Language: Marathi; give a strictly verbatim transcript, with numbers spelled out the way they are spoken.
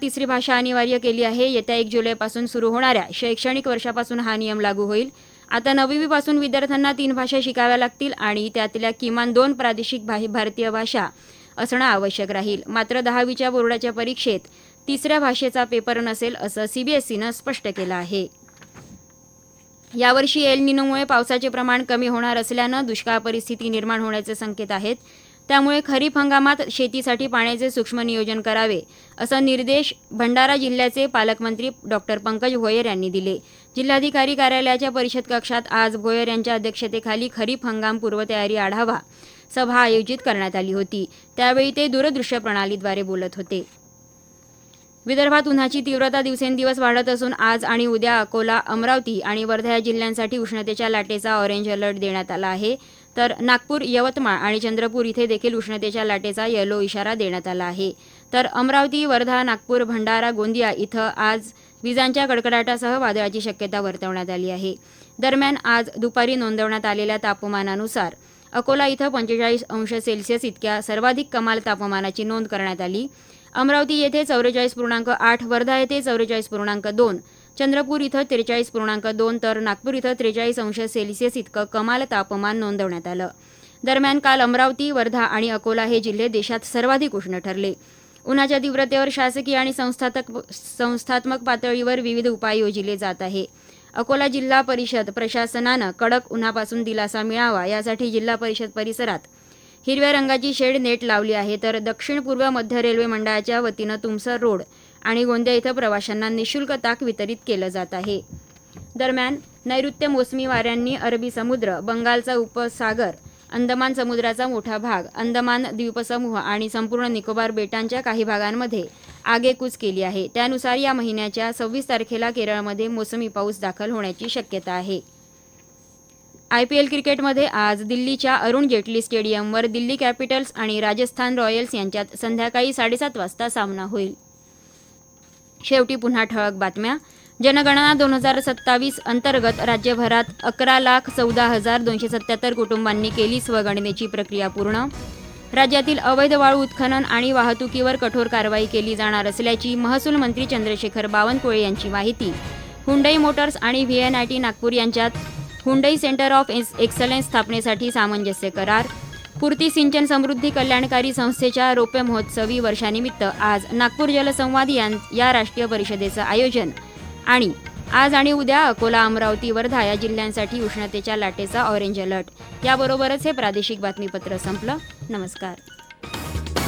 तिसरी भाषा अनिवार्य केली आहे। येत्या एक जुलैपासून सुरू होणाऱ्या शैक्षणिक वर्षापासून हा नियम लागू होईल। आता नववीपासून विद्यार्थ्यांना तीन भाषा शिकाव्या लागतील आणि त्यातल्या किमान दोन प्रादेशिक भारतीय भाषा असणं आवश्यक राहील। मात्र दहावीच्या बोर्डाच्या परीक्षेत तिसऱ्या भाषेचा पेपर नसेल असं सीबीएसईनं स्पष्ट केलं आहे। यावर्षी एल निनोमुळे पावसाचे प्रमाण कमी होणार असल्यानं दुष्काळ परिस्थिती निर्माण होण्याचे संकेत आहेत। त्यामुळे खरीप हंगामात शेतीसाठी पाण्याचे सूक्ष्म नियोजन करावे असा निर्देश भंडारा जिल्ह्याचे पालकमंत्री डॉक्टर पंकज भोयर यांनी दिले। जिल्हाधिकारी कार्यालयाच्या परिषद कक्षात आज भोयर यांच्या अध्यक्षतेखाली खरीप हंगाम पूर्वतयारी आढावा सभा आयोजित करण्यात आली होती। त्यावेळी ते दूरदृश्य प्रणालीद्वारे बोलत होते। विदर्भात उन्हाची तीव्रता दिवसेंदिवस वाढत असून आज आणि उद्या अकोला, अमरावती आणि वर्धा या जिल्ह्यांसाठी उष्णतेच्या लाटेचा ऑरेंज अलर्ट देण्यात आला आहे। तर नागपूर, यवतमाळ आणि चंद्रपूर इथे देखील उष्णतेच्या लाटेचा येलो इशारा देण्यात आला आहे। तर अमरावती, वर्धा, नागपूर, भंडारा, गोंदिया इथं आज विजांच्या कडकडाटासह वादळाची शक्यता वर्तवण्यात आली आहे। दरम्यान आज दुपारी नोंदवण्यात आलेल्या तापमानानुसार अकोला इथं पंचेचाळीस अंश सेल्सिअस इतक्या सर्वाधिक कमाल तापमानाची नोंद करण्यात आली। अमरावती येथे चौवेचाळीस पूर्णांक आठ, वर्धा येथे चौवेचाळीस पूर्णांक दोन, चंद्रपूर इथं त्रेचाळीस पूर्णांक दोन तर नागपूर इथं त्रेचाळीस अंश सेल्सिअस इतकं कमाल तापमान नोंदवण्यात आलं। दरम्यान काल अमरावती, वर्धा आणि अकोला हे जिल्हे देशात सर्वाधिक उष्ण ठरले। उन्हाच्या तीव्रतेवर शासकीय आणि संस्थात्मक संस्थात्मक पातळीवर विविध उपाय योजले जात आहे। अकोला जिल्हा परिषद प्रशासनानं कडक उन्हापासून दिलासा मिळावा यासाठी जिल्हा परिषद परिसरात हिरव्या रंगाची शेड नेट लावली आहे। तर दक्षिण पूर्व मध्य रेल्वे मंडळाच्या वतीनं तुमसर रोड आणि गोंदिया इथं प्रवाशांना निःशुल्क ताक वितरित केलं जात आहे। दरम्यान नैऋत्य मोसमी वाऱ्यांनी अरबी समुद्र, बंगालचा उपसागर, अंदमान समुद्राचा मोठा भाग, अंदमान द्वीपसमूह आणि संपूर्ण निकोबार बेटांच्या काही भागांमध्ये आगेकूच केली आहे। त्यानुसार या महिन्याच्या सव्वीस तारखेला केरळमध्ये मोसमी पाऊस दाखल होण्याची शक्यता आहे। आयपीएल क्रिकेटमध्ये आज दिल्लीच्या अरुण जेटली स्टेडियमवर दिल्ली कॅपिटल्स आणि राजस्थान रॉयल्स यांच्यात संध्याकाळी साडेसात वाजता सामना होईल। शेवटी पुन्हा ठळक बातम्या। जनगणना दोन हजार सत्तावीस अंतर्गत राज्यभरात अकरा लाख चौदा हजार दोनशे सत्याहत्तर कुटुंबांनी केली स्वगणनेची प्रक्रिया पूर्ण। राज्यातील अवैध वाळू उत्खनन आणि वाहतुकीवर कठोर कारवाई केली जाणार असल्याची महसूल मंत्री चंद्रशेखर बावनकुळे यांची माहिती। हुंडई मोटर्स आणि व्हीएनआयटी नागपूर यांच्यात हुंडई सेंटर ऑफ एक्सलन्स स्थापनेसाठी सामंजस्य करार। पूर्ती सिंचन समृद्धी कल्याणकारी संस्थेच्या रौप्य महोत्सवी वर्षानिमित्त आज नागपूर जलसंवाद या राष्ट्रीय परिषदेचं आयोजन। आणि आज आणि उद्या अकोला, अमरावती, वर्धा या जिल्ह्यांसाठी उष्णतेच्या लाटेचा ऑरेंज अलर्ट। याबरोबरच हे प्रादेशिक बातमीपत्र संपलं। नमस्कार।